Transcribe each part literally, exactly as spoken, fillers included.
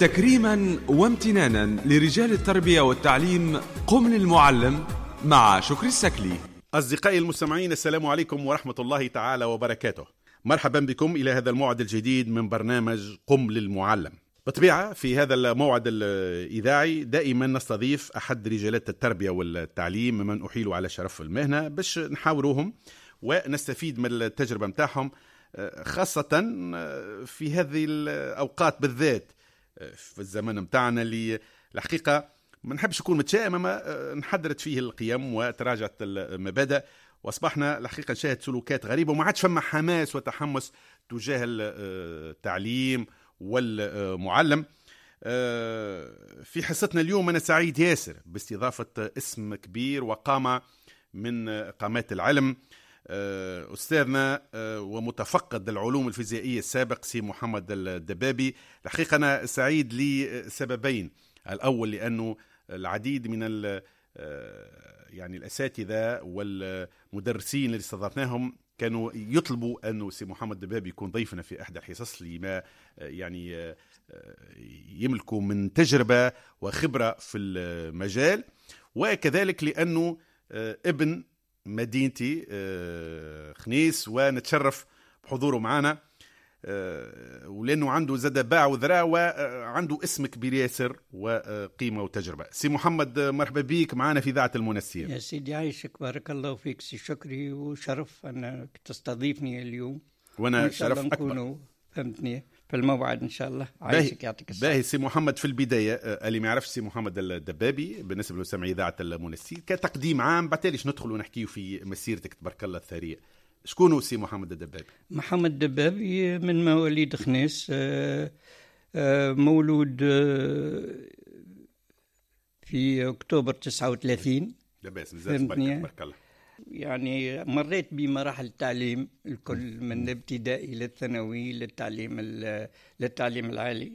وتكريما وامتنانا لرجال التربية والتعليم قم للمعلم مع شكري السكلي. أصدقائي المستمعين، السلام عليكم ورحمة الله تعالى وبركاته. مرحبا بكم إلى هذا الموعد الجديد من برنامج قم للمعلم. بطبيعة في هذا الموعد الإذاعي دائما نستضيف أحد رجالات التربية والتعليم ممن أحيلوا على شرف المهنة باش نحاوروهم ونستفيد من التجربة متاعهم، خاصة في هذه الأوقات بالذات في الزمن متاعنا اللي الحقيقة ما نحبش نكون متشائم، أما انحدرت فيه القيم وتراجعت المبادئ وأصبحنا الحقيقة نشاهد سلوكات غريبة وما عادش فما حماس وتحمس تجاه التعليم والمعلم. في حصتنا اليوم أنا سعيد ياسر باستضافة اسم كبير وقامة من قامات العلم، أستاذنا ومتفقد العلوم الفيزيائية السابق سي محمد الدبابي. الحقيقة أنا سعيد لسببين: الأول لأنه العديد من ال يعني الأساتذة والمدرسين اللي استضفناهم كانوا يطلبوا أنه سي محمد الدبابي يكون ضيفنا في إحدى الحصص لما يعني يملكوا من تجربة وخبرة في المجال، وكذلك لأنه ابن مدينتي خنيس ونتشرف بحضوره معنا، ولأنه عنده زاد باع وذراع وعنده اسم كبير ياسر وقيمة وتجربة. سي محمد، مرحبا بيك معنا في إذاعة المنسير. يا سيدي عايشك، بارك الله فيك سي شكري، وشرف أنك تستضيفني اليوم، وأنا شرف أكبر فهمتني في الموعد إن شاء الله. عايشك، يعطيك الصحة. باهي سي محمد، في البداية اللي ما يعرفش سي محمد الدبابي بالنسبة لسمع إذاعة المنسير كتقديم عام، بعتاليش ندخل ونحكيه في مسيرتك تبارك الله الثرية. شكونه سي محمد الدبابي؟ محمد الدبابي من مواليد خنيس، مولود في أكتوبر تسعة وثلاثين. لاباس مزال تبارك الله. يعني مريت بمراحل التعليم الكل، من الابتدائي للثانوي للتعليم للتعليم العالي،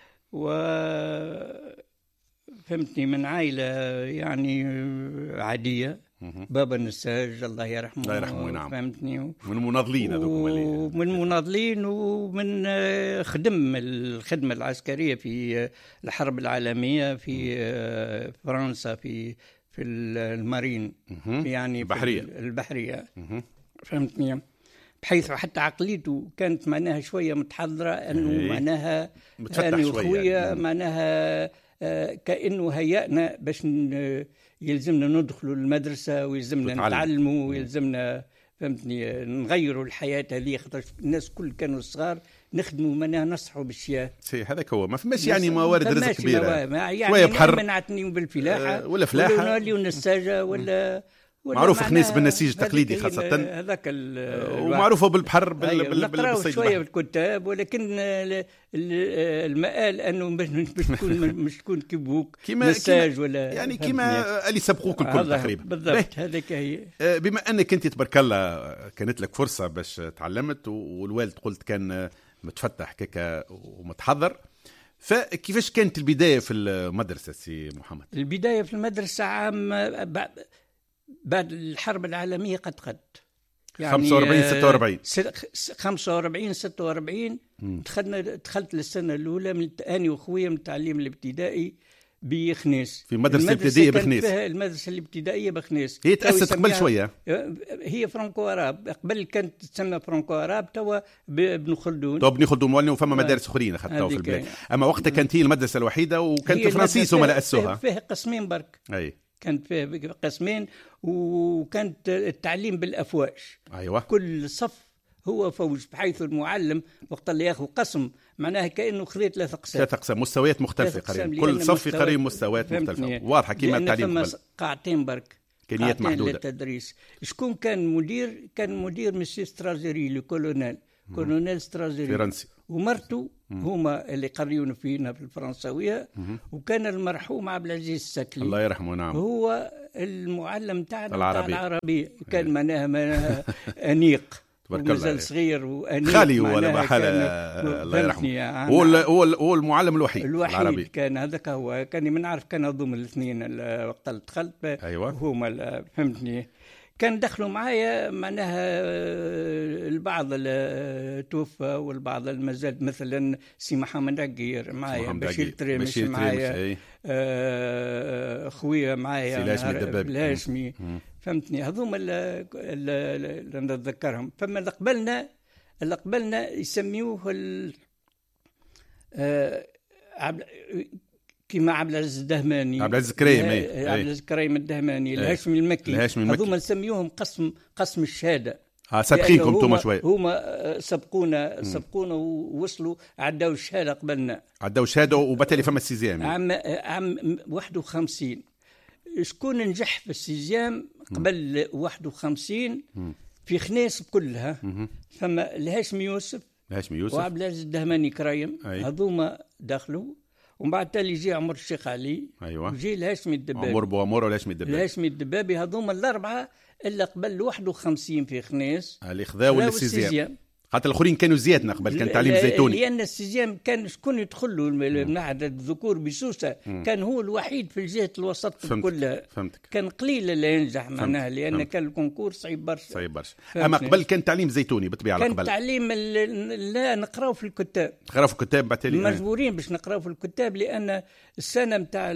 وفهمتني من عائلة يعني عادية. بابا نساج الله يرحمه، الله يرحمه، نعم. فهمتني، من المناضلين هذوك، ومن المناضلين، ومن خدم الخدمة العسكرية في الحرب العالمية في فرنسا في في المارين، يعني البحرية البحرية فهمتني، بحيث حتى عقليته كانت معناها شوية متحضرة، أنه معناها أنا وخويا يعني. معناها كأنه هيأنا باش يلزمنا ندخلوا المدرسة ويلزمنا نتعلموا ويلزمنا فهمتني نغيروا الحياة هذه، خاطر الناس كل كانوا صغار نخدموا منها نصحوا بالشياء. سي هذاك هو، ما فماش يعني موارد رزق كبيرة، يعني شوية بحر نعتنيوا بالفلاحة أه ولا فلاحة ولا نوليوا نساجة ولا معروف خنيس بالنسيج التقليدي خاصة، هذاك ومعروفة بالبحر بالصيد شوية بالكتاب، ولكن المآل أنه مش تكون مش تكون كبوك نساج ولا يعني كما اللي سبقوك الكل تقريبا. بالضبط هذاك هي. بما أنك أنت تبارك الله كانت لك فرصة باش تعلمت، والوالد قلت كان متفتح كيكا ومتحضر، فكيفاش كانت البداية في المدرسة سي محمد؟ البداية في المدرسة عام بعد الحرب العالمية قد قد يعني خمسة وأربعين ستة وأربعين خمسة وأربعين ستة وأربعين دخلنا دخلت للسنة الأولى من أنا وأخويا من التعليم الابتدائي بخنيس، في المدرسة الابتدائية بخنيس. المدرسة الابتدائية بخنيس هي تأسست قبل شوية، هي فرانكو أراب، قبل كانت تسمى فرانكو أراب، توا بن خلدون. تو بن خلدون مولي، وفما مدارس أخرين أخذتها في البلاد، أما وقتها كانت هي المدرسة الوحيدة، وكانت الفرنسيس هم اللي أسسوها. فيها قسمين برك، أي كانت فيها قسمين، وكانت التعليم بالأفواج. أيوة. كل صف هو فوج، بحيث المعلم وقت اللي ياخذ قسم معناها كأنه خذيت ثلاث أقسام ثلاث أقسام مستويات مختلفة قريب، كل صف قريب مستويات مختلفة واضحة كما التعليم قبل. قاعتين برك، إمكانيات محدودة للتدريس. شكون كان مدير؟ كان مدير مسيو سترازيري لكولونيل كولونيل سترازيري فرنسي، ومرته هما اللي قريون فينا في الفرنسوية، وكان المرحوم عبد العزيز السكلي الله يرحمه، نعم، هو المعلم تاعنا العربي. العربي كان معناها معناها أنيق ومازال صغير وأنيق، خالي ولا بحالة الله يرحمه، هو هو المعلم الوحيد الوحيد العربي. كان هذاك هو، كان من عارف كان أضم الاثنين وقت اللي دخلت. أيوة. هما فهمتني. كان دخلوا معايا معناها البعض توفى والبعض مازال، مثلا سي محمد عقير معايا، بشير تريمش معايا، آه خويا معايا الهاشمي، فهمتني. هذوما اللي نتذكرهم. فما اللي قبلنا اللي قبلنا يسميوه آه عبد كيما عبد العزيز الدهماني، عبد العزيز كريم، عبد العزيز كريم الدهماني، الهاشمي المكي، هذوما نسميوهم قسم قسم الشهاده. اه سابقينكم انتم شويه، هما سبقونا سبقونا ووصلوا عداو الشهاده قبلنا، عداو الشهاده وبالتالي فما السيزيام. عام عام واحد وخمسين شكون نجح في السيزيام قبل واحد وخمسين في خناس كلها؟ فما الهاشمي يوسف الهاشمي يوسف وعبد العزيز الدهماني كريم، هذوما دخلوا. ومن بعد تالي جي عمر الشيخ علي، ايوه، وجي الهاشمي الدبابي، عمر بوامور والهاشمي الدبابي. الهاشمي الدبابي هذوما الاربعه الا قبل واحد وخمسين في خناس اللي خذاو السيزيام، خاطر الاخرين كانوا زيادنا قبل، كان تعليم زيتوني. لان السيزيام كان شكون يدخل له المعهد الذكور بسوسه، كان هو الوحيد في الجهه الوسط فهمت. كلها. فهمتك. كان قليل اللي ينجح معناها، لان فهمت. كان الكونكور صعيب برشا صعيب برشا. اما قبل كان تعليم زيتوني بالطبيعه. كان قبل تعليم لا نقراو في الكتاب، نقراو في الكتاب بالتالي مجبورين باش نقراو في الكتاب، لان السنه نتاع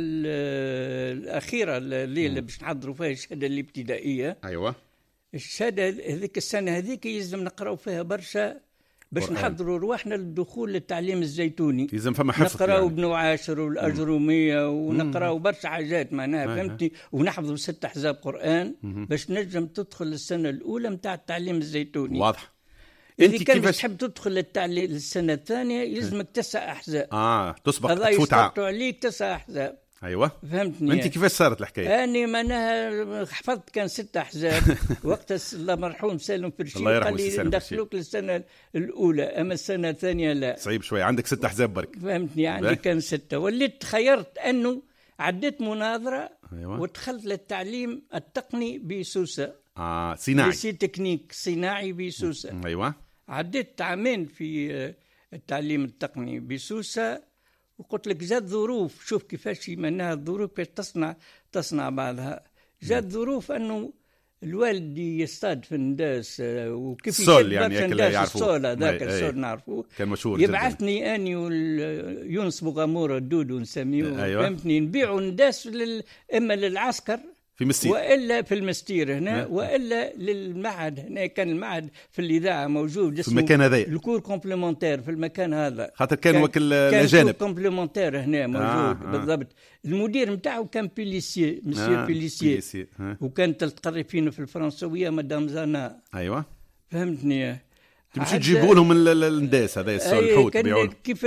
الاخيره اللي باش نحضروا فيها الشهاده الابتدائيه. ايوه، الشهاده هذيك السنه هذيك يلزم نقراو فيها برشا باش قرآن. نحضروا رواحنا للدخول للتعليم الزيتوني. لازم فما حفظ، نقراو ابن يعني. عاشر والأجرومية ونقراو برشا حاجات معناها، فهمتني، ونحفظوا ست أحزاب قرآن مم. باش نجم تدخل السنة الأولى متاع التعليم الزيتوني. واضح. إذا كان باش تحب تدخل للتعليم السنة الثانية يلزمك تسع أحزاب. آه تسبق تفوت يسقطوا عليك تسع أحزاب. ايوه فهمتني. انت كيفاش صارت الحكايه؟ اني معناها حفظت كان ست احزاب وقتها الله مرحوم سالم فرشي قال لي ندخلوك للسنه الاولى، اما السنه الثانيه لا. صعيب شويه، عندك ست احزاب برك. فهمتني، عندي كان سته. وليت تخيرت انه عديت مناظره. أيوة. ودخلت للتعليم التقني بسوسه. اه صناعي، ليسي تكنيك صناعي بسوسه. ايوه، عديت عامين في التعليم التقني بسوسه. وقلت لك جات ظروف، شوف كيفاش معناها الظروف كيف تصنع تصنع بعضها. جات ظروف انه الوالد يصطاد في النداس، وكيف السول يعني السول هذاك السول نعرفوه، كان مشهور. يبعثني اني ويونس بوغامورة دودو نسميه، أيوة. فهمتني، نبيعوا نداس لل... اما للعسكر في مستير، والا في المستير هنا، والا للمعهد هنا. كان المعهد في الاذاعه موجود في المكان هذا، الكور كومبليمونتير في المكان هذا، خاطر كان, كان وكل الاجانب كومبليمونتير هنا موجود. آه آه. بالضبط. المدير نتاعو كان بيليسيي، مسيو آه بيليسيي، آه. وكانت تقري فينا في الفرنسويه مدام زانا. ايوه، فهمتني. تمشي تجيبوا لهم النداس هذا السول الحوت بيعوا. كيف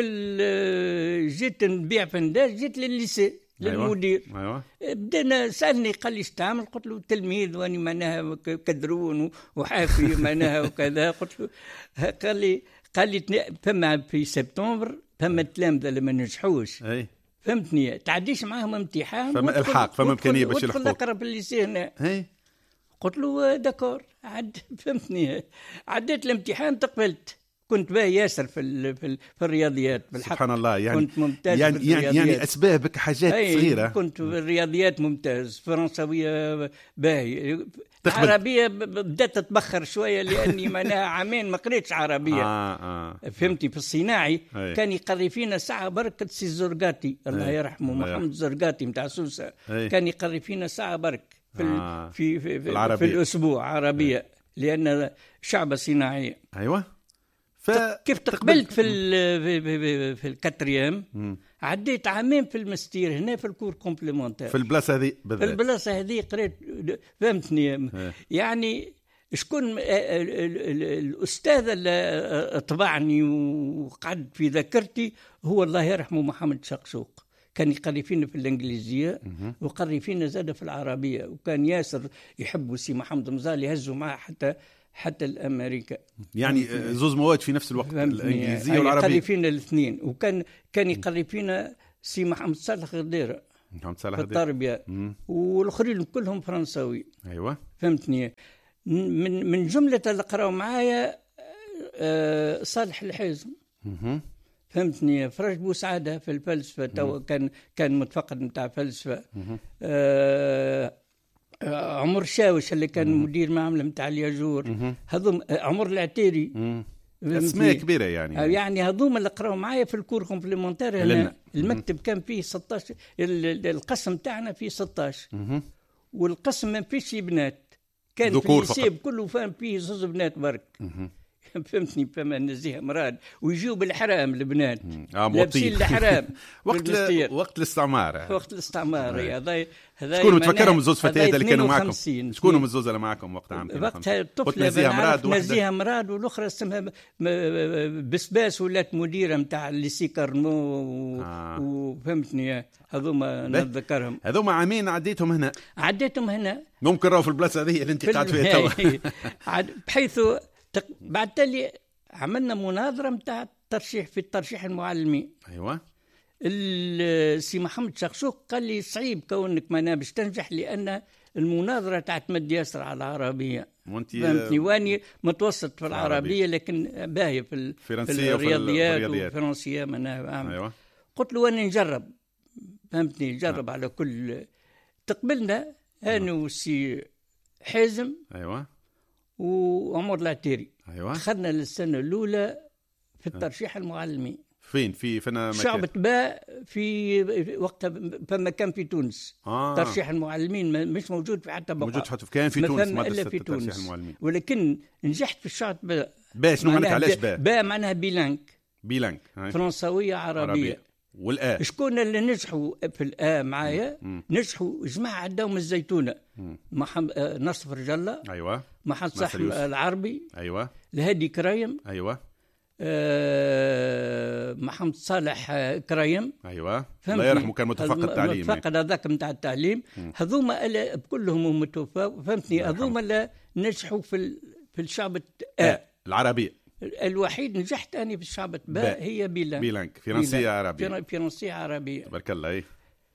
جيت نبيع في النداس جيت للليسي للمدير. أيوة. أيوة. بدنا سألني قال لي استعمل، قلت له تلميذ واني معناها كدرون وحافي معناها وكذا. قلت له قال لي قال لي فما في سبتمبر فما تلامذه اللي ما نجحوش، أي. فهمتني، تعديش معاهم امتحان، فما الحاق، فما امكانيه باش يلحقوا. قلت له اقرب الليسي هنا. قلت له داكور، عد فهمتني، عديت الامتحان تقبلت. كنت باهي ياسر في في, في الرياضيات بالحق، سبحان الله. يعني كنت ممتاز يعني في الرياضيات. يعني اسبابك حاجات صغيره. كنت في الرياضيات ممتاز، فرنسويه باهي، عربيه بدات تتبخر شويه لاني معناها عامين ما قريتش عربيه. آه آه. فهمتي. في الصناعي أي. كان يقري فينا ساعه برك سي زرقاتي، الله يرحمه، محمد زرقاتي نتاع سوسه، كان يقري فينا ساعه برك في آه. في في, في, في, في الاسبوع عربيه. أي. لان شعب صناعي. ايوه. ف... كيف تقبلت في ال في, في الكاتريام، عديت عامين في المستير هنا في الكور كومبليمونتير في البلاصه هذه بالذات. في البلاصه هذه قريت، فهمتني. اه. يعني شكون الاستاذ اللي طبعني وقعد في ذاكرتي هو الله يرحمه محمد شقشوق. كان يقري فينا في الانجليزيه وقري فينا زاد في العربيه، وكان ياسر يحب سي محمد مزال يهزوا معه حتى حتى الامريكا. يعني زوز مواد في نفس الوقت، الانجليزيه والعربيه. يقري فينا الاثنين. وكان كان يقري فينا سي محمد صالح غديره محمد صالح غديره في التربيه، والاخرين كلهم فرنساوي. ايوه، فهمتني. من من جمله اللي قراوا معايا آه صالح الحازم، فهمتني، فرج بوسعاده في الفلسفه، تو كان كان متفقد نتاع فلسفه. آه عمر شاوش اللي كان مم. مدير معامله نتاع الياجور، هذوم عمر العتيري، اسماء كبيره يعني يعني هذوم اللي قراوا معايا في الكور كومبليمونتير هنا. المكتب كان فيه ستة عشر، القسم تاعنا فيه ستة عشر، والقسم ما فيش بنات، كان في الحساب كله فهم فيه زوز بنات برك. فهمتني؟ فما نزيها مراد ويجيوا بالحرام البنات لابسين الحرام وقت ل... وقت الاستعمار وقت الاستعمار هذا هذا شكون متفكرهم الزوز فتيات اللي كانوا معكم؟ شكون هم الزوز اللي معكم وقت عام وقتها الطفله نزيها مراد نزيها مراد والاخرى اسمها بسباس ولات مديره نتاع الليسي كارمو آه. وفهمتني هذوما نتذكرهم. هذوما عامين عديتهم هنا عديتهم هنا ممكن راهو في البلاصه هذه اللي انت قاعد فيها توا بحيث بعد تالي عملنا مناظرة متاع الترشيح في الترشيح المعلمين. أيوة. السي محمد شخشوق قال لي صعيب كونك ما باش تنجح لأن المناظرة تعتمد ياسر على العربية. فهمتني؟ واني متوسط في العربية لكن باهية في, في الرياضيات والفرنسية ما أعمل. أيوة. قلت له واني نجرب، فهمتني؟ نجرب على كل. تقبلنا أنا والسي حازم. أيوة. وعمر العتيري. أيوة. أخذنا للسنة الأولى في الترشيح المعلمي. فين في فينا شعبة باء في وقتها فما كان في تونس. آه. ترشيح المعلمين مش موجود في حتى بقى. موجود حتى كان في تونس إلا في تونس. المعلمين. ولكن نجحت في الشعبة باء. باء شنو معناتها؟ علاش باء؟ باء معناها بيلانك. بيلانك. فرنساوية عربية. عربية. والآ شكون اللي نجحوا في الآ معايا؟ نجحوا جماعة عندهم الزيتونة. محمد نصف رجالة. أيوة. محمد صاحب العربي. أيوة. الهادي كرايم. أيوة. أه محمد صالح كرايم. أيوة. الله يرحمه كان متفقد التعليم. متفقد هذاك نتاع التعليم. هذوما كلهم متوفى. فهمتني؟ هذوما اللي نجحوا في في الشعب آ العربية. الوحيد نجحت أنا في الشعب باء هي بيلانك. بيلانك فرنسية عربية. فرنسية عربية. تبارك الله. إيه.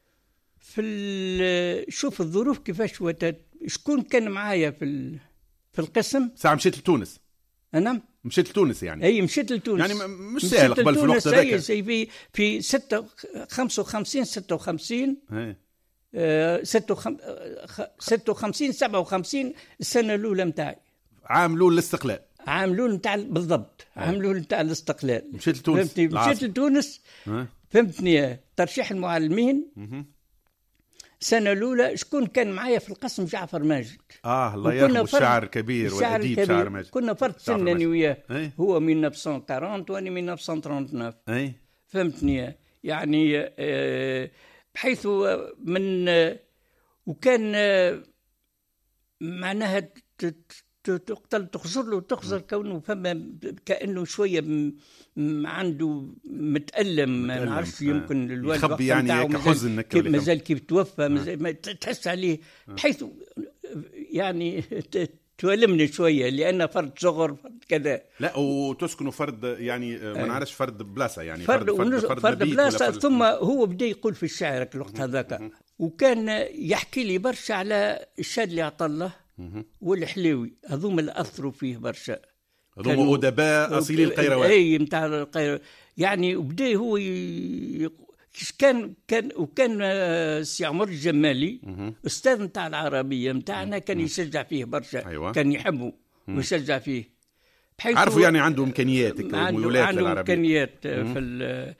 في شوف الظروف كيفاش وتت. شكون كان معايا في في القسم؟ ساعة مشيت لتونس. أنا مشيت لتونس يعني. أي مشيت لتونس. يعني مش سهل قبل في الوقت هذاك. في في ستة خمسة وخمسين ستة وخمسين. آه ستة ستة وخمسين سبعة وخمسين السنة الأولى متاعي. عام الأول الاستقلال. عام الأول نتاع بالضبط. عام الأول نتاع الاستقلال. مشيت لتونس. مشيت لتونس. فهمتني؟ ترشيح المعلمين. السنة الأولى شكون كان معايا في القسم؟ جعفر ماجد. آه الله يرحمه، الشاعر كبير والأديب شاعر ماجد. كنا فرد سن أنا وياه. هو من ألف وتسعمائة وأربعين وأنا من ألف وتسعمائة وثمانية وثلاثين. أي. فهمتني؟ يعني آه بحيث من آه وكان آه معناها تقتل تخسر له تخسر كونه فما كأنه شوية عنده متألم ما نعرفش يمكن الوالد يخبي يعني كحزن كيف مازال كيف توفى مازال تحس عليه بحيث يعني تؤلمني شوية لأن فرد صغر فرد كذا. لا وتسكنوا فرد يعني ما نعرفش فرد بلاسة يعني فرد فرد, فرد, فرد بلاسة. ثم هو بدأ يقول في الشعر الوقت هذاك وكان يحكي لي برشا على الشاد اللي عطى الله والحليوي. هذوما اللي أثروا فيه برشا. هذوما أدباء أصيلي القيروان. أي متاع القيروان يعني. وبدأ هو ي... كان كان وكان سي عمر الجمالي أستاذ متاع العربية متاعنا كان يشجع فيه برشا. أيوة. كان يحبه ويشجع فيه. عارفوا يعني عنده إمكانيات. عنده, عنده إمكانيات في ال...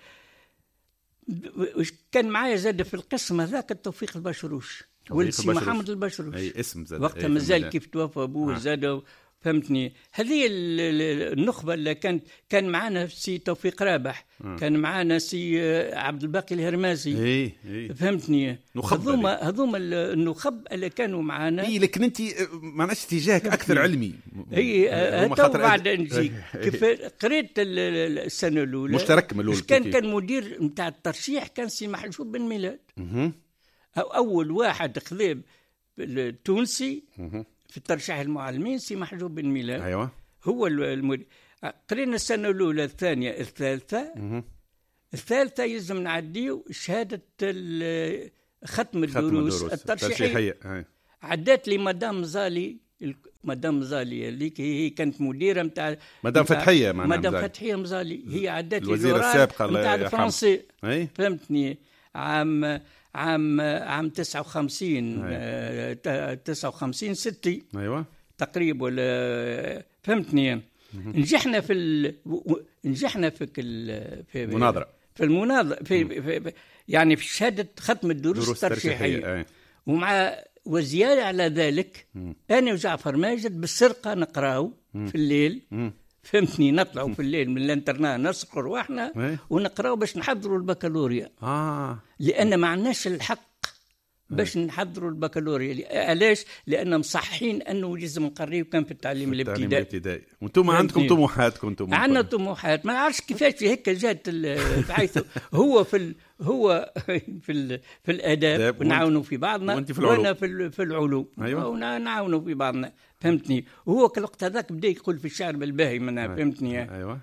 كان معايا زاد في القسم هذاك التوفيق البشروش والسي محمد البشروش. اي اسم زاد وقتها مازال كيف توفى ابوه. آه. زاد فهمتني؟ هذه النخبه اللي كانت كان معنا سي توفيق رابح. آه. كان معنا سي عبد الباقي الهرمازي. اي اي فهمتني؟ هذوما هذوما النخب اللي كانوا معنا. اي لكن انت معناش اتجاهك اكثر علمي. اي تو بعد نجيك كيف قريت السنه الاولى مشترك من الاول. كان كان مدير نتاع الترشيح كان سي محجوب بن ميلاد. أو أول واحد خذيب التونسي في الترشيح المعلمين سي محجوب بن ميلاد. أيوة. هو المدير. قرينا السنة الأولى الثانية الثالثة. الثالثة يلزم نعديو شهادة ختم الدروس الترشيحية. عدت لي مدام زالي مدام مزالي اللي هي كانت مديرة متاع مدام فتحية. مدام فتحية مزالي هي عدت لي الوزيرة السابقة متاع الفرنسي. فهمتني؟ عام عام عام تسعة وخمسين أيوة. تسعة وخمسين ستي ايوه تقريبا ولا فهمتني. نجحنا في ال... نجحنا في ال... في المناظره في المناظره في... في يعني في شهاده ختم الدروس الترشيحيه، ومع وزياده على ذلك مم. انا وجعفر ماجد بالسرقه نقراو في الليل مم. فهمتني، نطلعوا في الليل من الانترنت نسرقوا رواحنا ونقراو باش نحضروا البكالوريا اه لان ما عندناش الحق باش نحضروا البكالوريا. علاش؟ لان مصحين انه لازم نقريو كان في التعليم الابتدائي. وانتم عندكم طموحاتكم؟ انتم عندنا طموحات، ما نعرفش كيفاش هيك جات بحيث هو في ال... هو في ال... في الاداب ونعاونوا في بعضنا، وانا في في العلوم أيوة. ونعاونوا في بعضنا فهمتني. وهو كل وقت هذاك بدا يقول في الشعر بالباهي منها أيوة. فهمتني. ايوه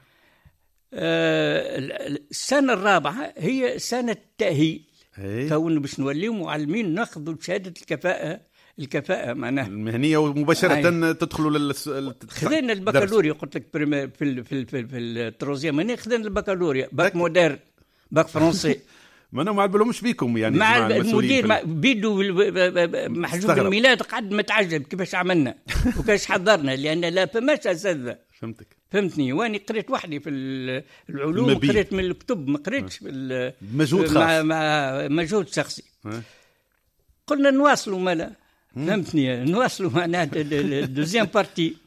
آه السنه الرابعه هي سنه التاهيل أي. كون باش نوليو معلمين ناخذوا شهاده الكفاءه الكفاءه معناها المهنيه ومباشره أي. تدخلوا لل خذينا البكالوريا قلت لك في في في في, في التروزيام هنا خذينا البكالوريا باك مودير باك فرنسي ما انا ما عبلهمش بيكم يعني مع, مع المدير مع بيدو محجوب الميلاد قعد متعجب كيفاش عملنا وكيفاش حضرنا لان لا فماش اساتذه فهمتك فهمتني. واني قريت وحدي في العلوم، قريت من الكتب، ما قريتش مجهود خاص مع, مع مجهود شخصي. أه. قلنا نواصلوا مالا فهمتني، نواصلوا معناها الدوزيام بارتي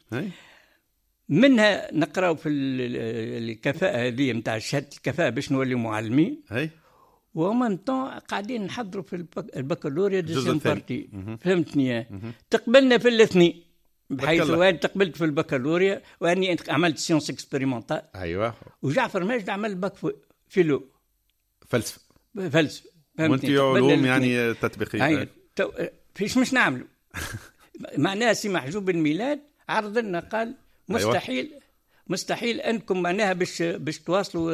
منها نقراو في الكفاءة هذه نتاع شهادة الكفاءة باش نولي معلمين، ومن طون قاعدين نحضروا في البكالوريا دوزيام بارتي فهمتني. تقبلنا في الاثنين بحيث وين تقبلت في البكالوريا واني عملت سيونس اكسبيريمونتال. ايوه. وجعفر ماجد عمل باك فيلو فلسفه فلسفه وانت علوم يعني تطبيقيه. أيوة. تو... فيش مش نعملوا معناها سي محجوب الميلاد عرض لنا قال مستحيل أيوة. مستحيل انكم معناها باش باش تواصلوا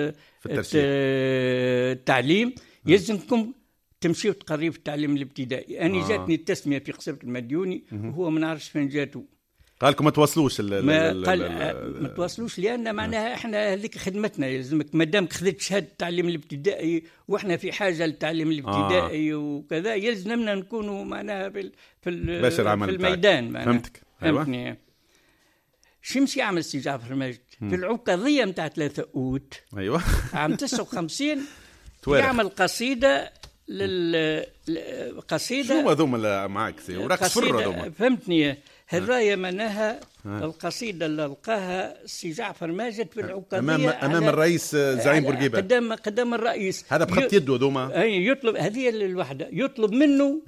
التعليم يلزمكم تمشيوا تقريوا في التعليم الابتدائي. أنا آه. جاتني التسمية في قصيبة المديوني وهو ما نعرفش فين جاتو. قال لكم ما تواصلوش ما قال ما تواصلوش لأن معناها إحنا هذيك خدمتنا يلزمك ما دامك خذيت شهادة التعليم الابتدائي وإحنا في حاجة للتعليم الابتدائي آه. وكذا يلزمنا نكونوا معناها في في, في الميدان. فهمتك. فهمتني. أيوة. شمس يعمل سي جعفر ماجد في العكاظية متاع ثلاثة أوت أيوة عام تسعة وخمسين يعمل قصيدة للقصيدة. شو هذوما معاك وراك صفر هذوما فهمتني. هذايا منها القصيدة اللي لقاها سي جعفر ماجد في العكاظية أمام أمام الرئيس زعيم بورقيبة قدام قدام الرئيس. هذا بخط يده هذوما. أي يطلب هذه الوحدة يطلب منه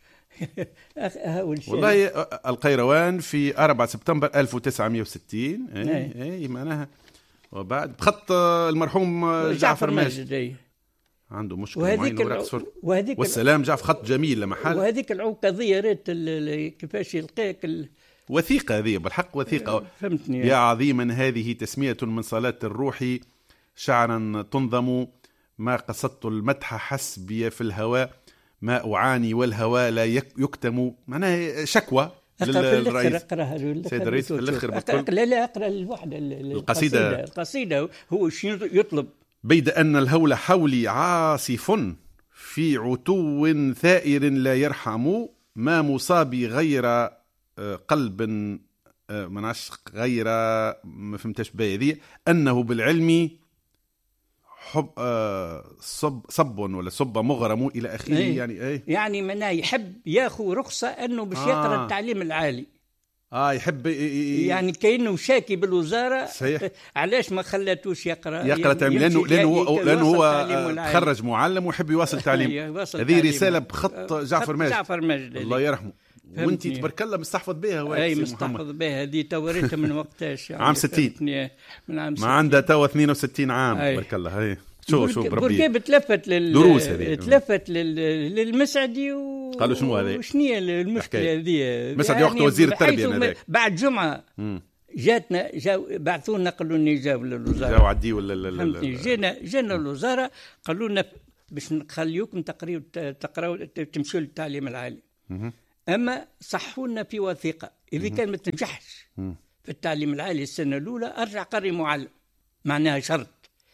والله القيروان في أربعة سبتمبر ألف وتسعمائة وستين. اي اي معناها وبعد بخط المرحوم جعفر ماجد. أي. عنده مشكله معينه الع... وهذيك والسلام جاء في خط جميل لمحل. وهذيك العكاظيه ريت كيفاش يلقاك ال... وثيقه هذه بالحق وثيقه. فهمتني. يا عظيما هذه تسميه من صلاه الروح شعرا تنظم ما قصدت المدح حسبي في الهواء ما أعاني والهواء لا يكتم. معناها شكوى للرئيس. اقرا سيد الرئيس في الاخر بتقول لا لا اقرا الوحده القصيده القصيده هو شنو يطلب. بيد أن الهول حولي عاصف في عتو ثائر لا يرحم ما مصابي غير قلب منعش غير ما فهمتش باهي أنه بالعلم حب صب صب ولا صب مغرم إلى آخره. ايه يعني ايه يعني مناه يحب ياخذ رخصة أنه باش يقرأ آه. التعليم العالي. اه يحب ي... يعني كأنه شاكي بالوزارة. صحيح. علاش ما خلاتوش يقرأ يقرأ تعليم لأنه لأنه لأنه هو تخرج معلم ويحب يواصل التعليم. هذه رسالة بخط جعفر ماجد. جعفر ماجد الله يرحمه. وانت تبارك الله مستحفظ بها. اي مستحفظ بها هذه توريتها من وقتاش يعني عام ستين من عام ما عندها توا اثنين وستين عام تبارك الله. هي شو شو بربي بورقيبة تلفت لل دروس هذه تلفت لل... للمسعدي و... قالوا شنو هذه وشنو المشكله هذه. مسعدي وقت وزير التربيه م... بعد جمعه مم. جاتنا جاو بعثوا لنا قالوا لنا جاوا للوزاره جاو عدي ولا لا جينا جينا الوزاره قالوا لنا باش نخليوكم تقريوا تقراوا تمشوا للتعليم العالي. مم. اما صحوا لنا في وثيقه اذا كان ما تنجحش في التعليم العالي السنه الاولى ارجع قري معلم. معناها شرط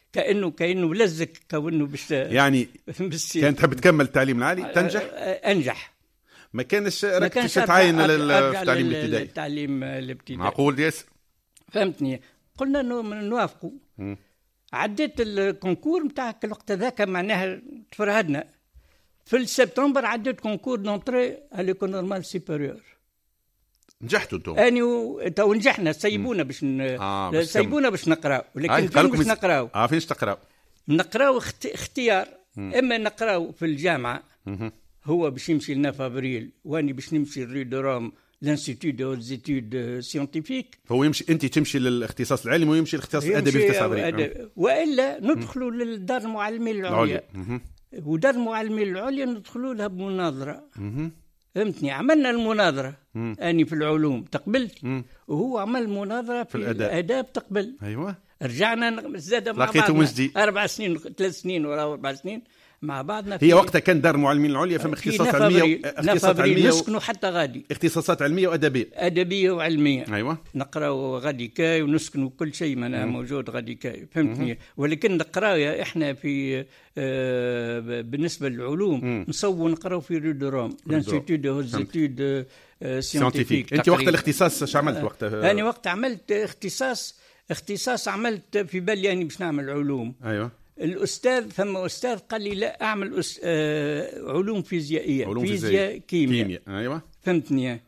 كانه كانه لزك كونه باش يعني كان تحب تكمل التعليم العالي تنجح؟ انجح. ما كانش ركز تتعين للتعليم الابتدائي؟ التعليم الابتدائي معقول ياسر. فهمتني. قلنا انه نوافقوا. عديت الكونكور نتاعك الوقت هذاك معناها تفرهدنا. في السبتمبر عديت كونكور دونتري على ليكول نورمال سوبيريور. نجحتوا انتم؟ اني تو نجحنا. سيبونا باش ن... آه سيبونا باش نقراو، ولكن فين باش نقراو؟ اه فينش تقراو؟ نقراو اخت... اختيار. مم. اما نقراو في الجامعه. مم. هو باش يمشي لنا فابريل واني باش نمشي لري دو روم لانستيتيو دو زيتود سيونتيفيك. هو يمشي انت تمشي للاختصاص العلمي ويمشي الاختصاص الادبي في تسعة ابريل. والا ندخلوا للدار المعلمين العليا. ودار المعلمين العليا ندخلوا لها بمناظره. فهمتني. عملنا المناظره مم. اني في العلوم تقبلت. مم. وهو عمل مناظره في, في الاداب, الأداب تقبل. ايوه. رجعنا زاد مع بعضنا اربع سنين ثلاث سنين ولا اربع سنين مع بعضنا. هي وقتها كان دار المعلمين العليا فما اختصاصات علميه اختصاصات علميه نسكنوا حتى غادي اختصاصات علميه وادبيه ادبيه وعلميه. ايوه. نقراو غادي كاي ونسكنوا كل شيء منا موجود غادي كاي. فهمتني. ولكن نقراو احنا في آه بالنسبه للعلوم نصو نقراو في رودروم لانستيتيو دو زيتود سيونتيفيك. انت وقت الاختصاص اش عملت وقتها؟ انا وقت عملت اختصاص اختصاص عملت في بالي اني باش نعمل علوم. ايوه. الأستاذ ثم أستاذ قال لي لا أعمل أس... آه... علوم فيزيائية. علوم فيزياء كيمياء. كيمياء. أيوة. فهمتني.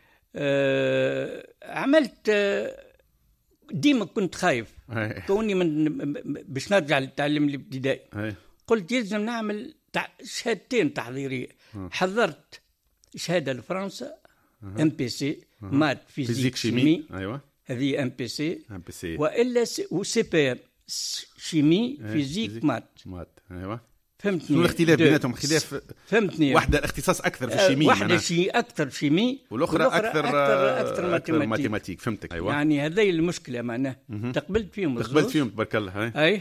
آه... عملت آه... ديما كنت خايف. أي. كوني من باش نرجع للتعليم الابتدائي. أي. قلت يلزم نعمل تع... شهادتين تحضيرية. أه. حضرت شهادة لفرنسا ام بي سي مات فيزيك شيمي. أيوة. هذه ام بي سي. ام بي سي. والا س... وسي بي ام شيمي فيزيك, فيزيك مات. مات. ايوه. فهمتني. شنو الاختلاف بيناتهم؟ اختلاف. فهمتني. واحده الاختصاص اكثر في الشيمي. واحده شي اكثر شيمي والاخرى اكثر اكثر, أكثر, أكثر ماتيماتيك. فهمتك. ايوه. يعني هذه المشكله معناها. تقبلت فيهم. تقبلت فيهم تبارك الله. هاي. اي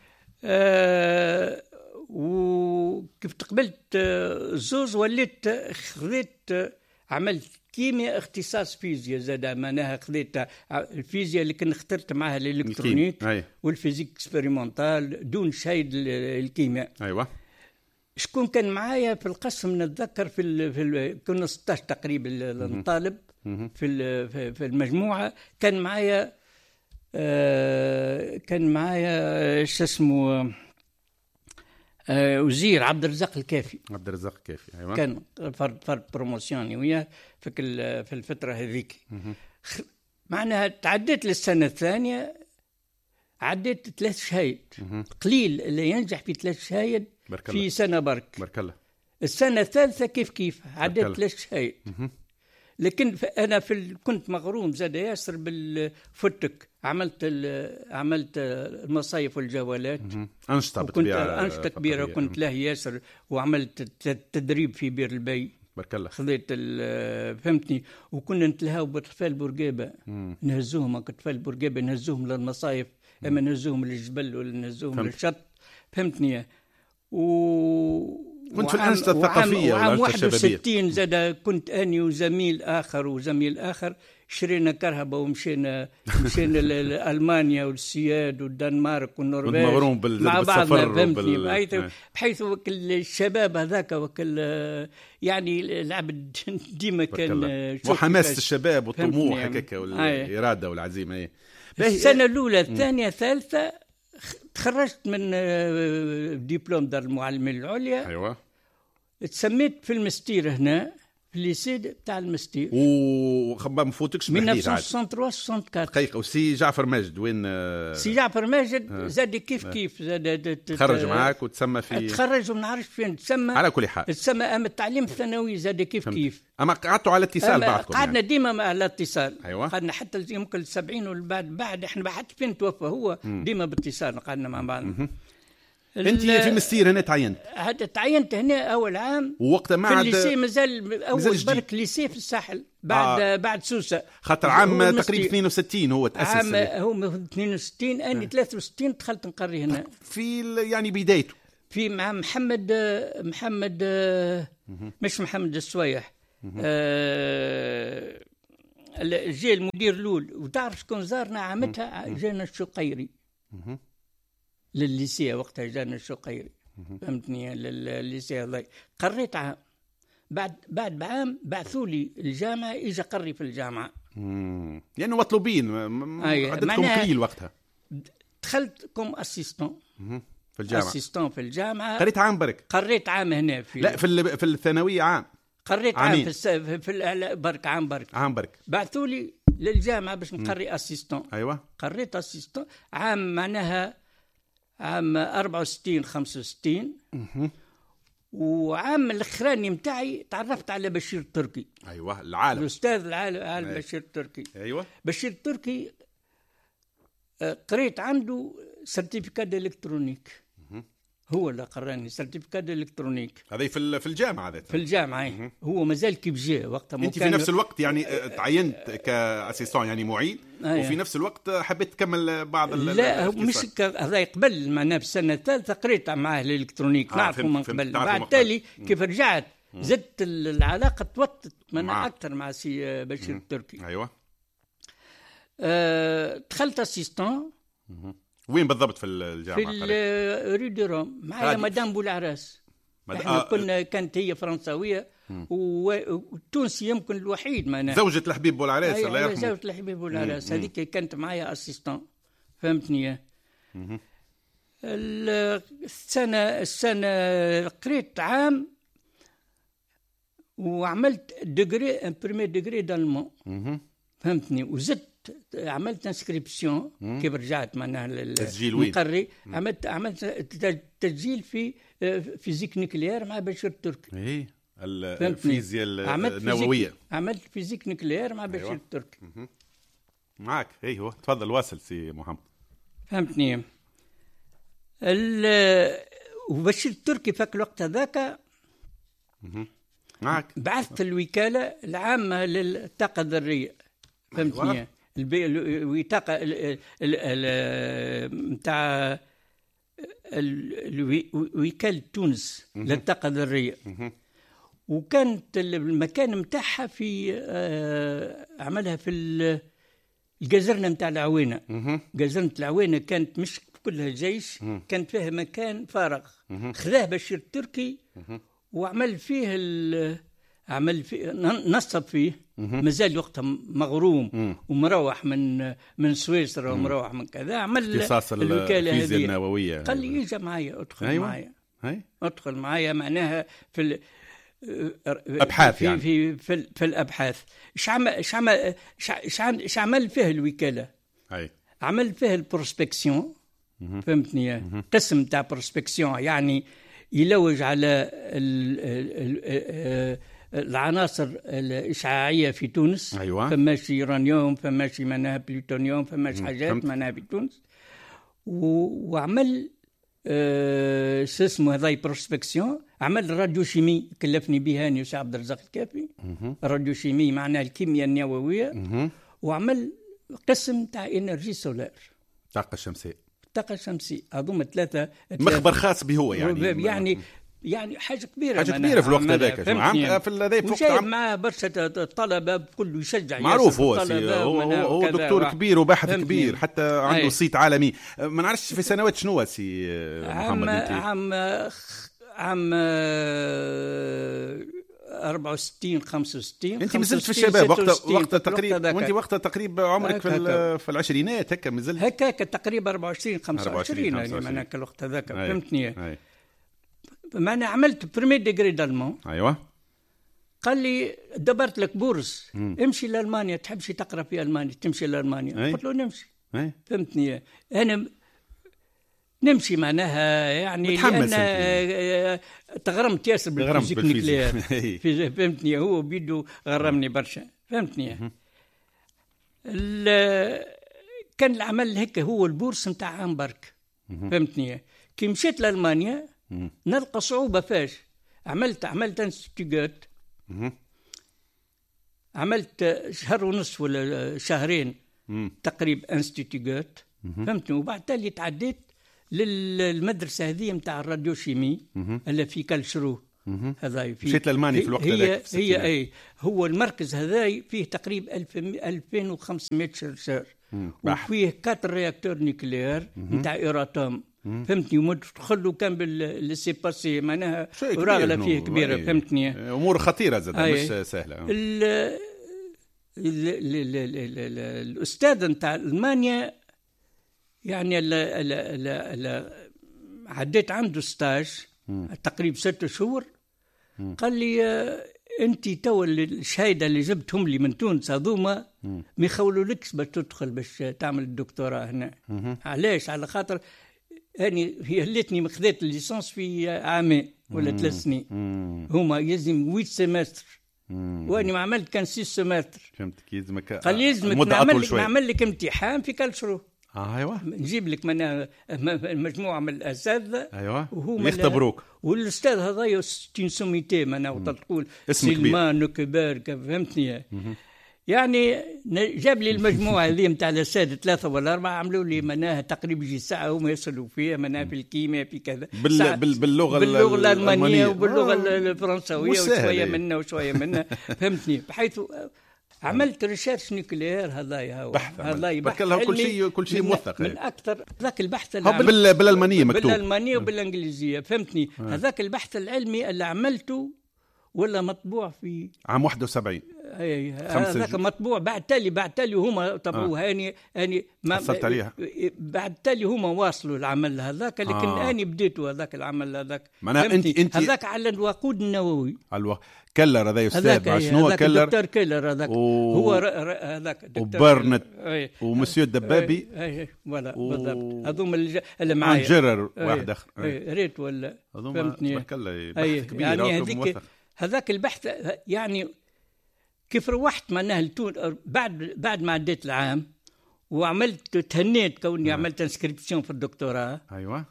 آه وكيف تقبلت الزوز وليت خذيت عملت كيمياء اختصاص فيزياء زاد معناها خذيت الفيزياء اللي كنت اخترت معها الالكترونيك والفيزيك اكسبيريمونتال دون شيء الكيمياء. ايوه. شكون كان معايا في القسم نتذكر في ال في ال كنا ستة عشر تقريبا الطالب في في المجموعه. كان معايا آه كان معايا شو اسمه آه وزير عبد الرزاق الكافي. عبد الرزاق الكافي. ايوه. كان فرد فرد بروموسيوني وياه في في الفتره هذيك. معناها تعديت للسنه الثانيه عديت ثلاث شهايد. قليل اللي ينجح في ثلاث شهايد في سنه برك. بارك الله. السنه الثالثه كيف كيف عديت ثلاث شهايد. لكن انا في كنت مغروم زاد ياسر بالفتك. عملت عملت المصايف والجولات. انشطه بطبيعه انشطه كبيره وكنت له ياسر. وعملت تدريب في بير البي. بارك الله. خذيت فهمتني. وكنا نتلهاو باطفال بورقيبه نهزوهم اطفال بورقيبه نهزوهم للمصايف. اما نهزوهم للجبل ولا نهزوهم للشط. فهمتني. و كنت في الأنشطة الثقافية وعام واحد وستين زاد كنت أني وزميل آخر وزميل آخر شرينا كرهبة ومشينا مشينا لألمانيا والسياد والدنمارك والنرويج مع بعضنا. فهمتني. بحيث بحيث الشباب هذاك وكل يعني العبد ديما كان وحماس الشباب والطموح هكاك والإرادة والعزيمة. السنة الأولى الثانية الثالثة تخرجت من دبلوم دار المعلمين العليا. ايوه. تسميت في المستير هنا في الليسي تاع المستير. وما مفوتكش من ألف وتسعمائة وستة وستين وأربعة. دقيقه. وسي جعفر ماجد وين؟ سي جعفر ماجد آه. زاد كيف كيف زاد تخرج معاك وتسمى في تخرج وما نعرفش فين تسمى. على كل حال تسمى أما التعليم الثانوي زاد كيف فهمت. كيف اما قعدتوا على اتصال بعضكم؟ قعدنا يعني. ديما على اتصال. أيوة. قعدنا حتى يمكن السبعين والبعد بعد احنا حتى فين توفى هو م. ديما باتصال قعدنا مع بعض. انت في مستير هنا تعينت؟ هذا تعينت هنا اول عام. ووقتها ما عاد في الليسي مازال اول برك ليسي في الساحل بعد آه. بعد سوسه. خاطر عام تقريبا اثنين وستين هو تاسس. عام هو اثنين وستين اني آه. ثلاثة وستين دخلت نقري هنا في يعني بدايته في مع محمد محمد مش محمد السويح. آه جاء المدير الاول وتعرف شكون زارنا عامتها؟ جانا الشقيري. للليسيه وقتها جانا الشقيري، فهمتني، للليسيه هذا قريت عام. بعد بعد بعام بعثوا لي الجامعه، اجى قري في الجامعه. امم يعني مطلوبين عددكم قليل وقتها. دخلت كوم اسيستون في الجامعه. اسيستون في الجامعه. قريت عام برك؟ قريت عام هنا في لا في في الثانويه عام. قريت عام في الس... في برك عام برك عام برك. بعثوا لي للجامعه باش نقري اسيستون. ايوه قريت اسيستون عام، معناها عام أربعة وستين خمسة وستين. اها وعام الاخراني نتاعي تعرفت على بشير التركي. ايوه العالم، الاستاذ العالم, العالم أيوة. بشير التركي. ايوه بشير التركي قريت عنده سيرتيفيكات الكترونيك. هو اللي قراني سيرتيفيكات الكترونيك. هذا في في الجامعه ذات في الجامعه. مه. هو مازال كيف جاء وقتها. انت في نفس الوقت يعني تعينت كاسيستون يعني معيد. أيه. وفي نفس الوقت حبيت تكمل بعض لا مش هذا قبل، معناها في السنه الثالثه قريت معاه الالكترونيك. آه نعرفه من قبل. بعد تالي كيف رجعت زدت العلاقه توطت من اكثر مع سي بشير التركي. ايوه أه دخلت اسيستون. وين بالضبط في الجامعه؟ في ري دي روم معايا مدام بولعراس. مد... احنا آه كنا كانت هي فرنساويه والتونسي يمكن الوحيد معنا زوجة الحبيب بولعراس الله يرحمه. زوجة الحبيب بولعراس هذيك كانت معايا اسيستون، فهمتني. السنه السنه قريت عام وعملت ديجري بريمير ديجري دالمون، فهمتني. وزدت عملت انسكريبسيون كيف رجعت معناها التسجيل وين مقري. عملت عملت تسجيل في فيزيك نوكليير مع بشير التركي. ايه الفيزياء النوويه. عملت فيزيك نوكليير مع بشير التركي. أيوة. معك ايوه تفضل واصل سي محمد. فهمتني. وبشير التركي فك الوقت هذاك معك بعثت الوكاله العامه للطاقه الذريه، فهمتني. أيوة. الوثيقه نتاع وكاله تونس للطاقه الذريه، وكانت المكان نتاعها في عملها في الجزرنه نتاع العوينه. جزرنه العوينه كانت مش كلها جيش، كانت فيها مكان فارغ خذاه بشير التركي وعمل فيه عمل فيه نصب فيه. مازال وقتها مغروم مم. ومروح من من سويسرا ومروح من كذا. عمل الوكاله الفيزياء النوويه. قال لي يجي معايا ادخل. أيوة. معايا هاي. ادخل معايا معناها في ابحاث في يعني في في, في الابحاث. ايش عمل ايش عمل ايش عمل فيه الوكاله؟ اي عمل فيه البروسبكسيون، فهمتني. قسم تاع بروسبكسيون يعني يلوج على ال ال ال العناصر الإشعاعية في تونس. أيوة. فماشي يورانيوم، فماشي منها بلوتونيوم، فماشي حاجات منها في تونس. وعمل آه اسمه هذا بروسبكسيون. عمل راديوشيمي كلفني بها أنا وسي عبد الرزاق الكافي. راديوشيمي معناها الكيمياء النووية. مه. وعمل قسم تاع إنرجي سولار، طاقة شمسية. الطاقة الشمسية هذوم ثلاثة مخبر خاص به هو يعني يعني يعني حاجه كبيره حاجه كبيره في الوقت هذاك. يعني في هذا وجايب معاه برشا طلبه كله يشجع معروف. هو هو, هو دكتور كبير وباحث كبير حتى عنده أي. صيت عالمي. ما نعرفش في سنوات شنو سي محمد. عام عام عام أربعة وستين خمسة وستين انت مازلت في الشباب وقت وقت تقريبا. وانت وقت تقريبا عمرك في في العشرينات هكا مازلت هكاك تقريبا أربعة وعشرين خمسة وعشرين يعني معناك الوقت هذاك، فهمتني. ما أنا عملت بريمير ديجري دالمون. أيوة. قال لي دبرت لك بورس. مم. امشي لألمانيا، تحبش تقرأ في ألمانيا تمشي لألمانيا. قلت له نمشي. أي. فهمتني. أنا نمشي معناها يعني لأن تغرمت ياسر بالفيزيك نوكليير. فهمتني. هو بيدو غرمني برشا، فهمتني. كان العمل هيك هو البورس نتاع عامبرك، فهمتني. كي مشيت لألمانيا نلقى صعوبة. فاش عملت عملت انستيتوت، عملت شهر ونصف ولا شهرين تقريبا انستيتوت، فهمتني. وبعد تالي تعديت للمدرسة هذه متاع الراديوشيمي اللي في كالشرو. هذا في مشيت لألمانيا في الوقت هذاك. هي, هي اي هو المركز هذا فيه تقريبا ألفين وخمسمائة شرشار وفيه كاتر رياكتور نوكليير متاع إيراتوم فهمتني، وما تدخل له كان بالسي باسي معناها وراغله فيه كبيره. أي. فهمتني، امور خطيره زاد مش سهله. ال ال ال ال ال الاستاذ نتاع المانيا يعني ال ال ال ال عديت عنده ستاج تقريبا ست شهور. قال لي انت تو الشهاده اللي جبتهم لي من تونس هذوما ما يخولولكش باش تدخل باش تعمل الدكتوراه هنا. علاش؟ على خاطر يعني هي ليتني مخذت الليسانس في عامين ولا ثلاث سنين، هما يلزم ثمانية سمستر واني ما عملت كان ستة سمستر. فهمتك، يلزمك قال يلزمك نعمل لك نعمل لك امتحان في كل شهور. اه ايوه، نجيب لك من مجموعه من الاساتذه ايوه وهم يختبروك، والاستاذ هذايا ستين سوميتي معناها تقول سلمان كبار. فهمتني؟ يعني جاب لي المجموعه هذه نتاع الاساتذه ثلاثه ولا اربعه، عملوا لي معناها تقريبا يجي ساعه هما يصلوا فيها معناها في الكيمياء في كذا بال باللغه باللغه الالمانيه وباللغه الفرنسويه وشويه منا وشويه منا. فهمتني؟ بحيث عملت ريسيرش نيوكليير هذايا هذايا بحث كل شيء كل شيء موثق من اكثر ذاك البحث اللي بالالمانيه مكتوب بالالمانيه وبالانجليزيه. فهمتني؟ هذاك البحث العلمي اللي عملته ولا مطبوع في عام واحد وسبعين. اي هذاك مطبوع بعد تالي بعد تالي هما طبعوه. آه. هاني هاني ما حصلت عليها بعد تالي هما واصلوا العمل هذاك، لكن آه. اني بديته هذاك العمل هذاك. معناها انت انت هذاك على الوقود النووي الو... كلر هذا استاذ شنو كلر دكتور كلر هذاك و... هو هذاك وبرنت ومسيو الدبابي اي ولا و... بالضبط هذوما اللي, اللي معايا جرر واحد اخر ريت ولا فهمتني بحث كبير. يعني هذيك هذاك البحث يعني كيف روحت معناها لتونس بعد بعد ما عديت العام وعملت تهنيت كوني آه. عملت انسكريبسيون في الدكتوراه. ايوه